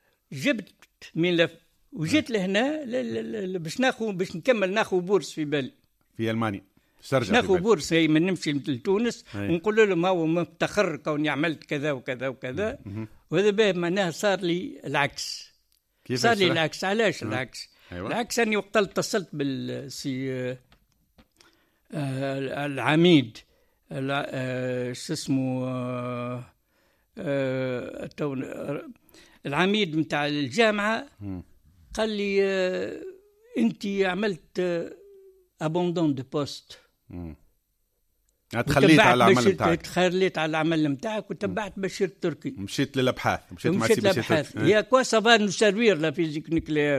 جبت ملف وجيت آه. لهنا باش ناخذ باش نكمل ناخذ بورس في بالي في المانيا. ناخذ بورس هي من نمشي لتونس ونقول لهم هو مفتخر كوني عملت كذا وكذا وكذا. وهذا به معناها صار لي العكس. كيف صار لي العكس؟ علاش آه. العكس؟ أيوة. العكس اني وقت اتصلت بالسي آه العميد آه شو اسمه آه آه العميد نتاع الجامعه م. قال لي آه انت عملت آه ابوندون دو بوست، تخليت على العمل نتاعك تخليت على العمل نتاعك وتبعت بشير التركي. مشيت للابحاث مشيت مع سي بشير يا كوا سافا نو سيرفير لا فيزيك نيكليير.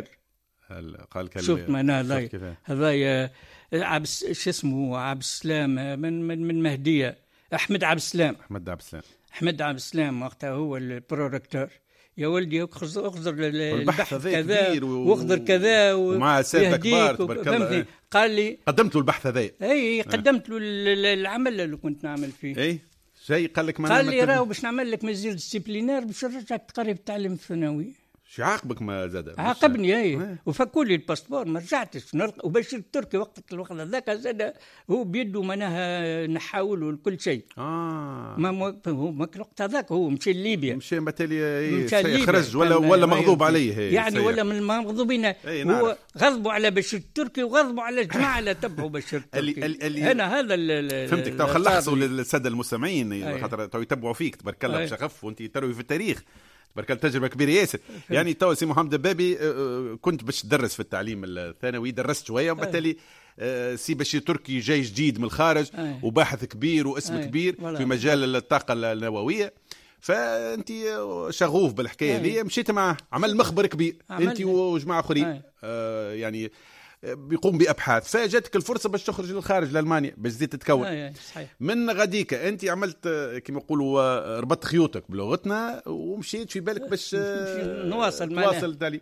قال كلمه شفت معناها هذايا عبس شو اسمه عبد السلام من من من مهديه احمد عبد السلام احمد عبد السلام احمد عبد السلام وقتها هو البرودكتور. يا ولدي اخذر البحث كذا واخذر كذا ومع اساتذه كبار تبارك الله. قال لي قدمت له البحث هذا. اي قدمت له العمل اللي كنت نعمل فيه. اي شيء قال لك ما قال لي راهو باش نعمل لك مزير ديسيبلينير باش نرجعك تقري في التعليم الثانوي. شو عاقبك ما زاد؟ عاقبني اي وفكوا لي الباسبور ما رجعتش. وبشير التركي وقت الوقت هذاك زاد هو بيده معناها نحاولوا كل شيء. اه ما هو ما الوقت هذاك هو مشي لليبيا مشي بالتالي خرج ولا ولا مغضوب عليه يعني سيئ. ولا من المغضوبين هو غضبوا على بشير التركي وغضبوا على الجماعه اللي تبعوا بشير التركي. هنا هذا فهمتك. تو خلصوا للساده المستمعين خاطر تو يتبعوا فيك تبارك الله بشغف وانت تروي في التاريخ تبارك الله تجربه كبيره ياسر. يعني تو سي محمد الدبابي كنت باش تدرس في التعليم الثانوي درست شويه وبالتالي سي بشير تركي جاي جديد من الخارج وباحث كبير واسم كبير في مجال الطاقه النوويه فانت شغوف بالحكايه هذه مشيت معه عمل مخبر كبير انت وجماعه اخرين آه يعني بيقوم بابحاث فاجتك الفرصه باش تخرج للخارج لالمانيا باش تزيد تتكون من غاديك انت عملت كما يقولوا ربطت خيوطك بلغتنا ومشيت في بالك باش نواصل نواصل التعليم.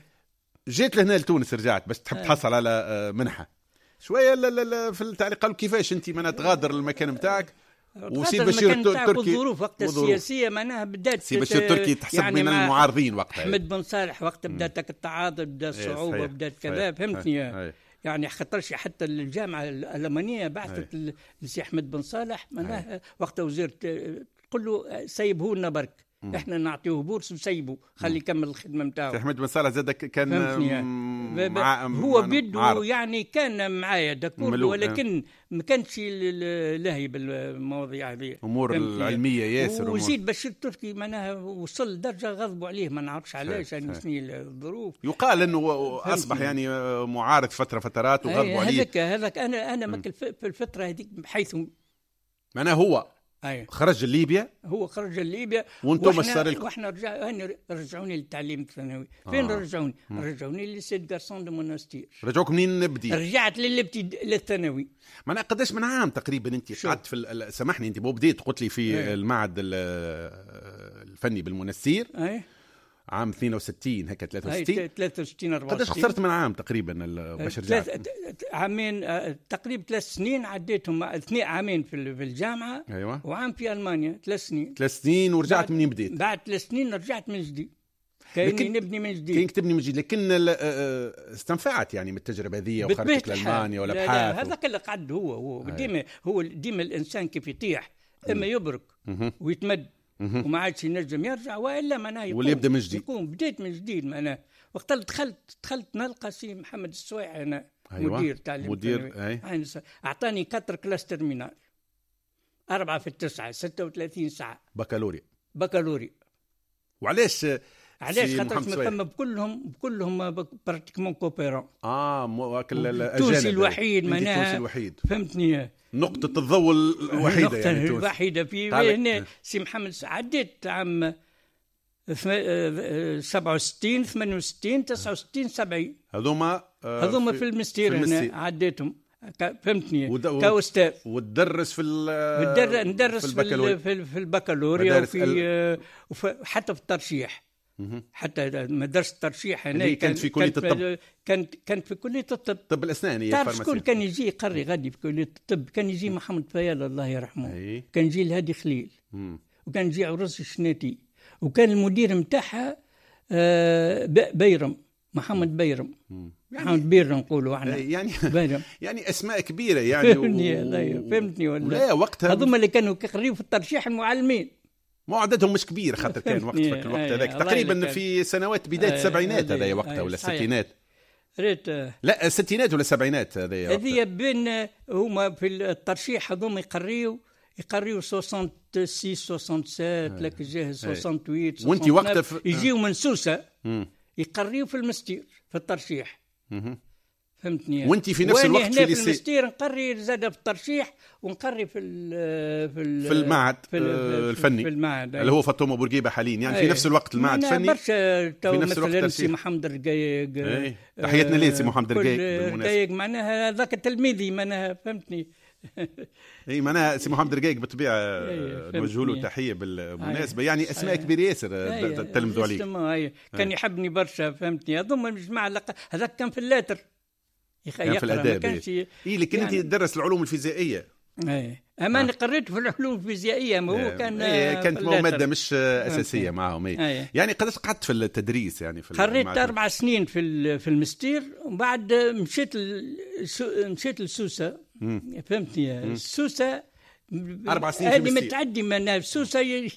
جيت لهنا لتونس رجعت باش تحب تحصل على منحه شويه في التعليق قالوا كيفاش انت ما تغادر المكان نتاعك وسي بشير التركي الظروف وقت السياسيه معناها بدات سي بشير التركي تحسب يعني من المعارضين وقتها. احمد بن صالح وقت بدات التعاطف بدا الصعوبه بدات كذا فهمتني. يعني خاطرش حتى الجامعه الالمانيه بعثت لسي احمد بن صالح معناها وقت وزير تقول له سيبه لنا برك احنا نعطيه بورس وسيبه خلي يكمل الخدمه نتاعو. احمد بن صالح زاد كان مع هو بيده يعني كان معايا دكور، ولكن ما كانش لاهي بالمواضيع هذه، امور العلميه ياسر. وزيد بشير التركي معناها وصل لدرجه غضبوا عليه، ما نعرفش علاش، يعني شنو الظروف. يقال انه اصبح يعني معارض فتره فترات وغضبوا عليه. هذاك هذاك انا انا في الفتره هذيك بحيث معناها هو أيه. خرج ليبيا، هو خرج ليبيا وانتم صار لكم. واحنا رجع رجعوني للتعليم الثانوي. فين آه. رجعوني؟ مم. رجعوني لسيد غارسون دو مونستير. رجعوك منين نبدي؟ رجعت للابتدائي للثانوي. معناها قداش من عام تقريبا انت قعدت في سامحني انت مو بديت قلت لي في أيه. المعهد الفني بالمنستير أيه. عام اثنين وستين هكا ثلاثة وستين ثلاثة وستين أربعة وستين. قداش خسرت من عام تقريبا باش رجعت؟ عامين تقريبا ثلاث سنين عديتهم، اثنين عامين في الجامعه. ايوه. وعام في المانيا ثلاث سنين. ثلاث سنين ورجعت منين بديت؟ بعد ثلاث سنين رجعت من جديد، كأني نبني من جديد. كأنك تبني من جديد، لكن استنفعت يعني من التجربه هذه وخرجت لألمانيا ولا بحاث. هذا كله قعد هو هو ديما هو ديما الانسان كيف يطيح اما يبرك ويتمد وما عادش ينجم يرجع، والا معناه يقوم واللي يبدا من جديد. يقوم بديت من جديد معناه. وقت دخلت دخلت نلقى سي محمد السويع انا. أيوة. مدير تعليم مدير أي. اعطاني كاتر كلاس ترمينال أربعة في التسعة ستة وثلاثين ساعة بكالوريا. بكالوريا. وعلاش؟ علاش خاطر ما بكلهم بكلهم براتيكمون كوبيرون. اه واكل الاجانب. التونسي الوحيد معناها. التونسي الوحيد. فهمتني. نقطة الضوء الوحيدة النقطة يعني تونس. الوحيدة في هنا سي محمد. عديت عام سبعة وستين ثمانية وستين تسعة وستين سبعين. هذوما آه هذوما في, في المستير هنا عديتهم. فهمتني ود... كاستاذ. وتدرس في ال ندرس في البكالوريا في, في البكالوريا وفي ال... وفي حتى في الترشيح. حتى مدرسة الترشيح هنا كانت في كلية الطب. كانت كانت في كلية الطب. طب الأسنان. تعرف شكون كان يجي يقري غادي في كلية الطب؟ كان يجي محمد فيال الله يرحمه. أي. كان يجي الهادي خليل. مم. وكان يجي عروس الشناتي، وكان المدير متاعها بيرم محمد بيرم. مم. يعني محمد بيرم نقولوا احنا يعني بيرم. يعني اسماء كبيره يعني. فهمتني و... فهمتني ولا لا وقتها هذوما اللي كانوا يقريوا في الترشيح المعلمين. ما عددهم مش كبير خاطر كان وقت في الوقت هذاك تقريبا في سنوات بدايه السبعينات هذا وقتها ولا الستينات. ريت لا الستينات ولا السبعينات هذه هذه بين هما في الترشيح هذوما يقريوا يقريوا ستة وستين ستة وستين لك جاهز ثمانية وستين. وانت وقتها في... يجيوا من سوسه يقريوا في المستير في الترشيح. فهمتني. وانت في نفس الوقت في الليسي. في المستير نقري زاد في الترشيح ونقري في في في المعهد في الفني في المعهد اللي هو فاطمه بورقيبه حاليا يعني في نفس الوقت المعهد الفني. برشا تو مثلا سي محمد الرقايق. تحياتنا ليه سي محمد الرقايق بالمناسبه. معناها هذاك تلميذي معناها فهمتني. اي معناها سي محمد الرقايق بالطبيعه نوجه له تحيه بالمناسبه يعني اسماء كبيره ياسر تلمذوا عليه. كان يحبني برشا فهمتني. هذوما الجماعه هذاك كان في اللاتر كان في الاداب. اي لكن يعني انت تدرس العلوم الفيزيائيه. اي اما انا قريت في العلوم الفيزيائيه ما هو كان ايه كانت ماده مش اساسيه معهم. ايه يعني قداش قعدت في التدريس يعني في قريت اربع سنين في في المستير وبعد مشيت مشيت لسوسه. فهمتني. سوسه اربع سنين في المستير هذه متعدي من سوسه.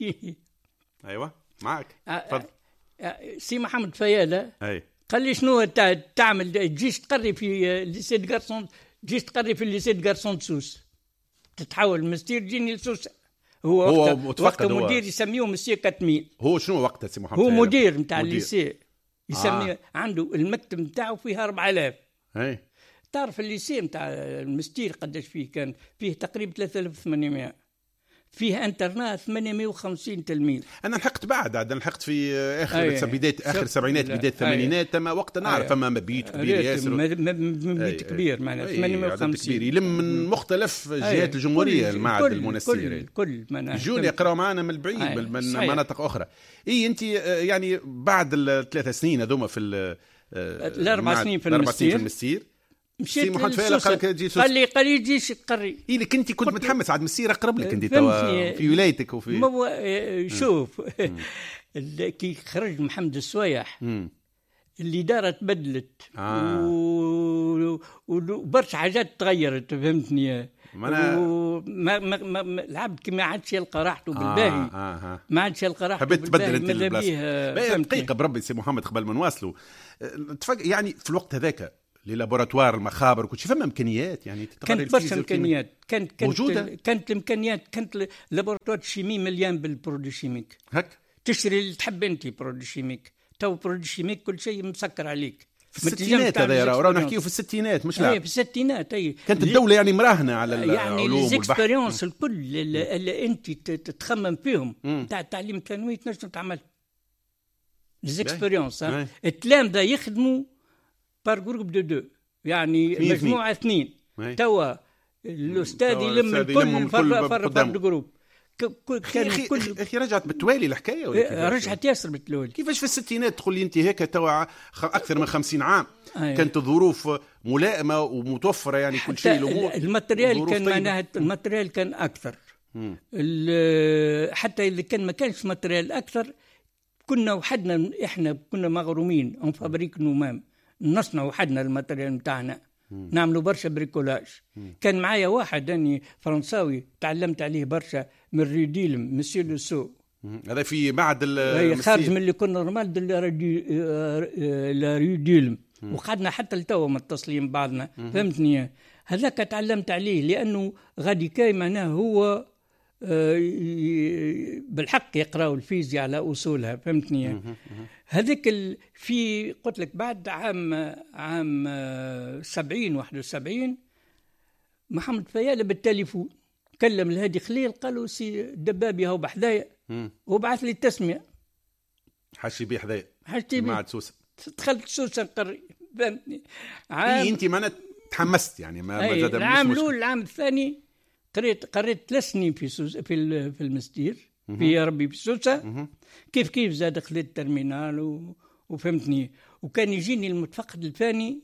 ايوه معك تفضل. سي محمد فياله اي قال لي شنو تعمل تجيش تقري في ليسي دو غارسون تجيش تقري في ليسي دو غارسون سوس تتحول المستير جيني لسوس. هو هو وقت مدير يسميه مسيو كاتمين. هو شنو وقتها سي محمد؟ هو مدير نتاع الليسي يسميه. آه. عنده المكتب نتاعو فيه أربعة آلاف. اي تعرف الليسي نتاع المستير قداش فيه؟ كان فيه تقريبا ثلاثة آلاف وثمانمائة. فيه انترنت ثمانمائة وخمسين تلميذ. انا لحقت بعد عاد لحقت في اخر أيه. بدايه اخر السبعينات بدايه الثمانينات. تما وقت نعرف فما مبيت كبير ياسر. مبيت كبير معناها ثمانمائة وخمسين كبير يلم من مختلف جهات الجمهوريه المعهد المنستير. كل, كل معناها يجون يقراوا معنا من البعيد من مناطق اخرى. اي انت يعني بعد الثلاث سنين هذوما في الاربع سنين في المستير مشيت محمد فيلا قال لك تجي قال لي قال لي تجيش تقري. اي لك انت كنت متحمس عاد مسير اقرب لك انت توا في ولايتك وفي مو شوف كي خرج محمد السويح الإدارة تبدلت. آه. وبرشا حاجات تغيرت فهمتني. وما ما ما العبد كي ما عادش يلقى راحته بالباهي آه آه آه. ما عادش يلقى راحته حبيت تبدل انت البلاصه. دقيقه بربي سي محمد قبل ما نواصلوا يعني في الوقت هذاك لي لابوراتوار المخابر وكل شيء فما امكانيات يعني كانت برشا امكانيات كانت كانت موجوده كانت الامكانيات كانت لابوراتوار شيمي مليان بالبرودوي شيميك هك تشتري اللي تحب انت برودوي شيميك تو برودوي شيميك كل شيء مسكر عليك في الستينات هذا راه نحكيو في الستينات مش لا في الستينات اي كانت الدوله يعني مراهنه على العلوم يعني الاكسبيريونس الكل اللي, اللي انت تتخمم فيهم تاع التعليم الثانوي تنجم تعمل ليزيكسبيريونس التلامذه يخدموا بار جروب دو دو يعني مجموعه اثنين توا الاستاذ يلم الكل فر فر فر جروب كان كل اخي رجعت بالتوالي الحكايه ولا رجعت ياسر بالتوالي. كيفاش في الستينات تقول لي انت هيك توا اكثر من خمسين عام أيه. كانت الظروف ملائمه ومتوفره يعني كل شيء الامور الماتريال كان معناها الماتريال كان اكثر حتى اذا كان ما كانش ماتريال اكثر كنا وحدنا احنا كنا مغرومين اون فابريك نومام نصنع وحدنا الماتريال نتاعنا نعملوا برشا بريكولاج. كان معايا واحد اني فرنساوي تعلمت عليه برشا من ريديلم مسيو لوسو هذا في معهد المسير خارج من اللي كنا نورمال لا ريديلم وقعدنا حتى لتوا متصلين بعضنا فهمتني. هذاك تعلمت عليه لانه غادي كاي معناه هو بالحق يقراوا الفيزياء على اصولها فهمتني. هذيك ال... في قلت لك بعد عام عام سبعين واحد وسبعين محمد فيالة بالتليفون كلم الهادي خليل قالوا سي دبابي هو بحذايا وبعث لي التسميه حشي بيه حذايا حشي بيه معهد سوسه دخلت سوسه قري فهمتني. عام إيه انت معناتها تحمست يعني ما ما زاد العام الاول العام الثاني قريت قريت ثلاث سنين في سوس في في المستير في يا ربي في سوسه كيف كيف زاد خليت الترمينال و... وفهمتني. وكان يجيني المتفقد الثاني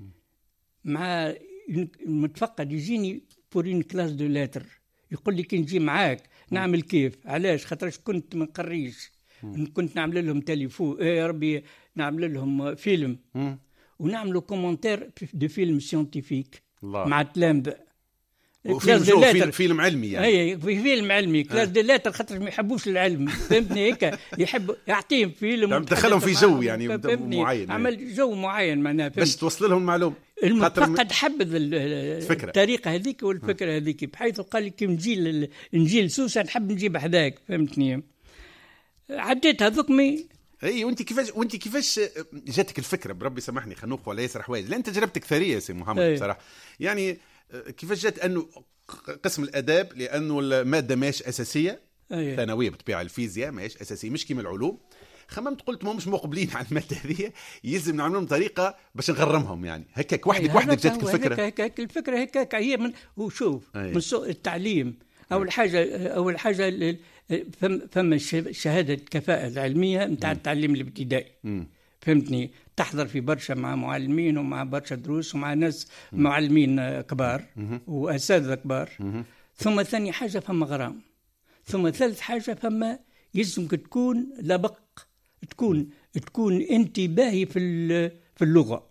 مع المتفقد يجيني بورين كلاس دو لاتر يقول لي كي نجي معاك نعمل كيف علاش خاطرش كنت ما نقريش كنت نعمل لهم تليفون يا ربي نعمل لهم فيلم ونعملوا كومنتير دو فيلم سيونتيفيك مع التلامذه وفيلم جو فيلم, فيلم علمي يعني اي في فيلم علمي كلاس دي لاتر خاطر ما يحبوش العلم فهمتني هيك يحب يعطيهم فيلم دخلهم في جو يعني معين عمل جو معين معناها باش توصل لهم معلومه المتفقد حبذ الطريقه هذيك والفكره هذيك بحيث قال لي كي نجي نجي لسوسه نحب نجيب حذاك فهمتني. عديت هذوك مي اي وانت كيفاش وانت كيفاش جاتك الفكره بربي سامحني خنوق ولا ياسر حوايج لان تجربتك ثريه يا سي محمد أي. بصراحه يعني كيفاش جات انه قسم الاداب لانه الماده ماهيش اساسيه أيه. ثانويه بطبيعه الفيزياء ماهيش اساسيه مش كيما العلوم. خممت قلت ما مش مقبلين على الماده هذه يلزم نعمل لهم طريقه باش نغرمهم يعني هكاك وحدك وحدك جاتك الفكره هكاك الفكره هكاك هي من وشوف أيه. من سوء التعليم اول حاجه اول حاجه فما شهاده كفاءه العلميه نتاع التعليم الابتدائي فهمتني. تحضر في برشا مع معلمين ومع برشا دروس ومع ناس معلمين كبار وأساتذة كبار. ثم ثاني حاجة فما غرام. ثم ثالث حاجة فما يلزمك تكون لبق تكون تكون انت باهي في في اللغة.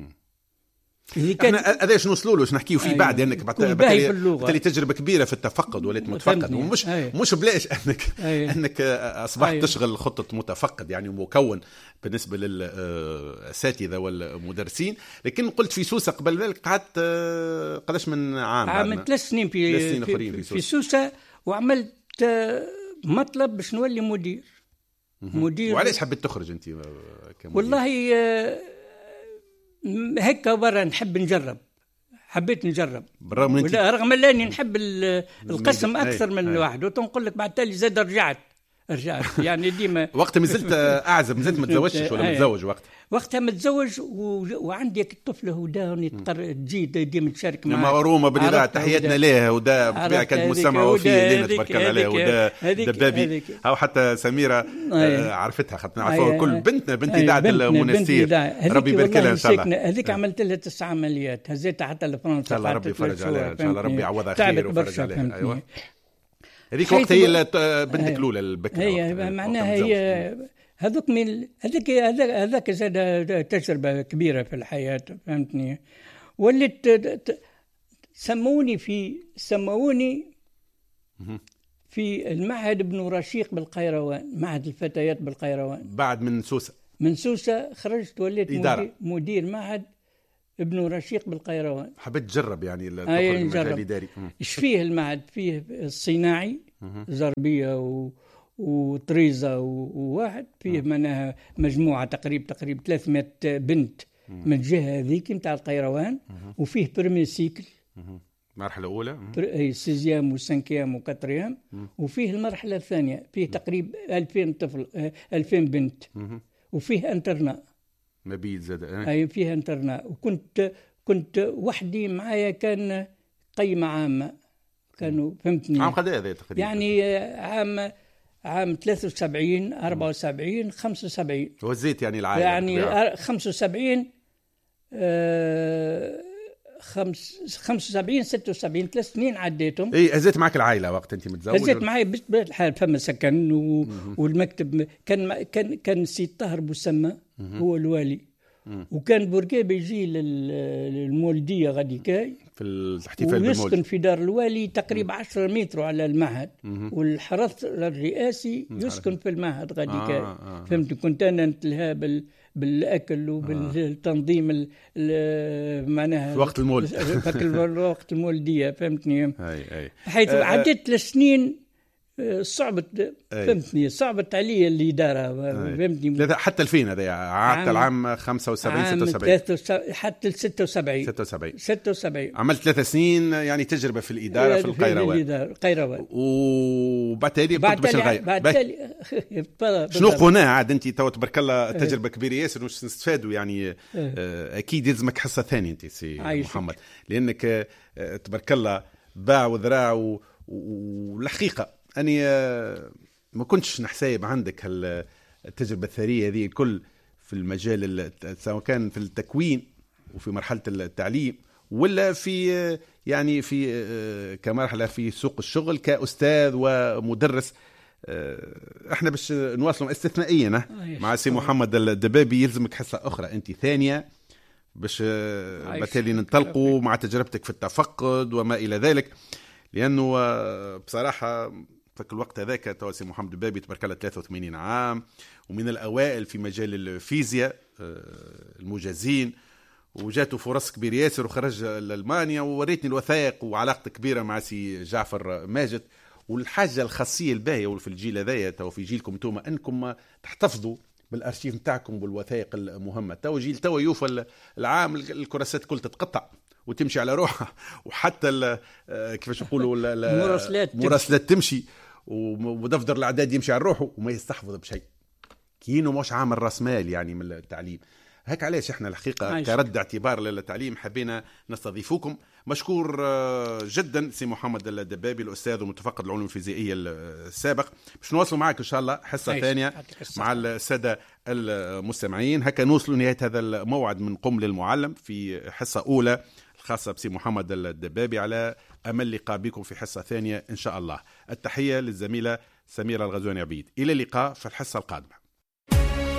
احنا هذا شنو نوصلوا له نحكيو فيه بعد انك بالتالي تجربه كبيره في التفقد وليت متفقد ومش أيه. مش بلاش انك أيه. انك اصبحت أيه. تشغل خطه متفقد يعني مكون بالنسبه للاساتذه والمدرسين. لكن قلت في سوسه قبل ذلك قعدت قداش من عام عام ثلاث سنين في سنين في, في, في سوسه وعملت مطلب باش نولي مدير مدير. وعلاش حبيت تخرج انت كمدير؟ والله هيك برا نحب نجرب حبيت نجرب رغم اني نحب القسم اكثر من الواحد وتنقول لك بعد تالي زاد رجعت رجعت يعني ديما وقت ما زلت اعزب ما زلت ما تزوجتش ولا متزوج وقت وقتها متزوج و... وعندي الطفله هدى تجي ديما تشارك معي مغرومه بالاذاعه تحياتنا لها هدى بطبيعه كانت مستمعه وفيه لينا تبارك الله عليها هدى دبابي او حتى سميره آه عرفتها خاطر نعرفوها كل بنتنا بنت اذاعه المنستير ربي يبارك لها ان شاء الله. هذيك عملت لها تسع عمليات هزيتها حتى لفرنسا ان شاء الله ربي يفرج عليها ان شاء الله ربي يعوضها خير ويفرج عليها. ايوه هذيك وقت هي بنتك الاولى البكره هي معناها هي هذوك من هذاك هذاك زاد تجربه كبيره في الحياه فهمتني. وليت سموني في سموني في المعهد ابن رشيق بالقيروان، معهد الفتيات بالقيروان. بعد من سوسة من سوسة خرجت وليت مدير, مدير معهد ابن رشيق بالقيروان. حبيت تجرب يعني تدخل المجال الإداري. ايش فيه المعهد؟ فيه الصناعي زربية و... وطريزة وواحد فيه منها مجموعة تقريب تقريب ثلاثمائة بنت من الجهة هذيك نتاع القيروان، وفيه برميسيكل مرحلة أولى أي سيزيام وسانكيام وكاتريام، وفيه المرحلة الثانية فيه تقريب ألفين طفل ألفين بنت، وفيه انترنا مبيت زاد أي فيه انترنا. وكنت كنت وحدي معايا كان قيمة عامة كانوا فهمتني عام قد هذا تقريبا يعني عام عام ثلاثة وسبعين أربعة وسبعين خمسة وسبعين وزيت يعني العائلة يعني خمسة وسبعين آه خمس خمسة وسبعين ستة وسبعين ثلاث سنين عديتهم. اي هزيت معك العائله وقت انت متزوج؟ هزيت معي بطبيعه الحال، فما سكن و... والمكتب كان كان كان سي طاهر بوسمه هو الوالي، وكان بورقيبه يجي للمولديه غادي كاي في الاحتفال بالمولد، ويسكن في دار الوالي تقريبا عشرة متر على المعهد، والحرس الرئاسي يسكن في المعهد غادي كاي. آه آه فهمت. كنت انا نتلهى بال بالاكل وبالتنظيم معناها في وقت المولد في وقت المولديه فهمتني. اي اي حيث آه عديت لسنين صعبت فهمتني، صعبت علي الإدارة فهمتني. حتى الفين هذا عادت العام خمسة وسبعين ستة وسبعين حتى ال ستة وسبعين ستة وسبعين ستة وسبعين عملت ثلاث سنين يعني تجربة في الإدارة في القيروان. القيروان وبعد تالي كنت باش نغير. بعد تالي شنو قلنا عاد أنت تو تبارك الله تجربة كبيرة ياسر واش نستفادوا يعني. أكيد يلزمك حصة ثانية أنت سي محمد، لأنك تبارك الله باع وذراع والحقيقة أني ما كنتش نحساب عندك التجربة الثرية هذه الكل في المجال، سواء كان في التكوين وفي مرحلة التعليم ولا في يعني في كمرحلة في سوق الشغل كأستاذ ومدرس. احنا باش نواصلوا استثنائيا مع سي محمد الدبابي يلزمك حصة أخرى أنت ثانية باش بالتالي ننطلقوا مع تجربتك في التفقد وما إلى ذلك، لأنه بصراحة في الوقت هذاك توسي محمد البابي تبارك الله ثلاثة وثمانين عام ومن الأوائل في مجال الفيزياء المجازين، وجاته فرص كبيرة ياسر وخرج لألمانيا، ووريتني الوثائق وعلاقة كبيرة مع سي جعفر ماجد. والحاجة الخاصية الباهية في الجيل هذايا تو في جيلكم توما أنكم تحتفظوا بالأرشيف متاعكم بالوثائق المهمة. تو جيل تو يوفى العام الكراسات كل تتقطع وتمشي على روحها، وحتى كيفاش يقولوا المراسلات مراسلات تمشي، ودفتر الاعداد يمشي على روحه وما يستحفظ بشيء، كينو مش عامل راس مال يعني من التعليم. هيك علاش احنا الحقيقه عايش. كرد اعتبار للتعليم حبينا نستضيفوكم. مشكور جدا سي محمد الدبابي الاستاذ ومتفقد العلوم الفيزيائيه السابق. باش نواصلوا معك ان شاء الله حصه عايش. ثانيه مع الساده المستمعين. هكا نوصلوا نهايه هذا الموعد من قم للمعلم في حصه اولى الخاصه بسي محمد الدبابي، على امل لقاء بكم في حصه ثانيه ان شاء الله. التحيه للزميله سميره الغزواني عبيد، الى اللقاء في الحصه القادمه.